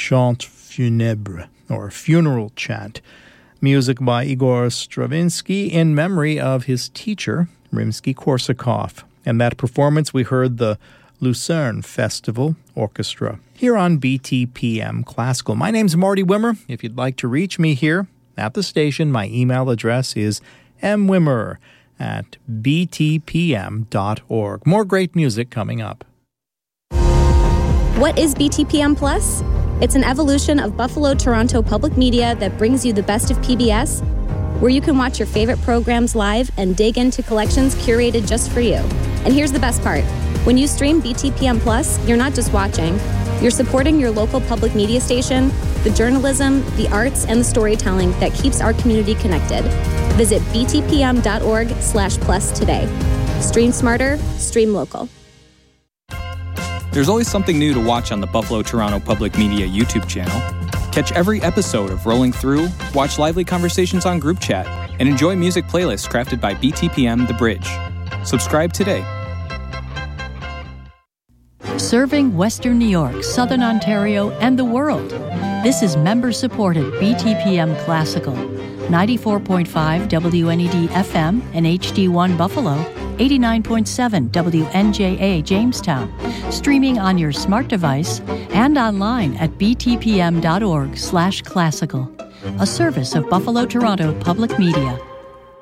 Chant Funèbre, or Funeral Chant. Music by Igor Stravinsky in memory of his teacher, Rimsky-Korsakov. And that performance, we heard the Lucerne Festival Orchestra here on BTPM Classical. My name's Marty Wimmer. If you'd like to reach me here at the station, my email address is mwimmer@btpm.org. More great music coming up. What is BTPM Plus? It's an evolution of Buffalo Toronto Public Media that brings you the best of PBS, where you can watch your favorite programs live and dig into collections curated just for you. And here's the best part. When you stream BTPM Plus, you're not just watching. You're supporting your local public media station, the journalism, the arts, and the storytelling that keeps our community connected. Visit btpm.org/plus today. Stream smarter, stream local. There's always something new to watch on the Buffalo Toronto Public Media YouTube channel. Catch every episode of Rolling Through, watch lively conversations on group chat, and enjoy music playlists crafted by BTPM The Bridge. Subscribe today. Serving Western New York, Southern Ontario, and the world. This is member-supported BTPM Classical. 94.5 WNED FM and HD1 Buffalo, 89.7 WNJA Jamestown, streaming on your smart device and online at btpm.org/classical, a service of Buffalo Toronto Public Media.